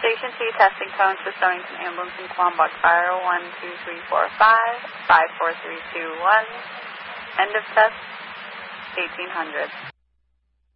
Station 2 testing tones for Stonington Ambulance in Quambach. Fire 12345, 54321. End of test, 1800.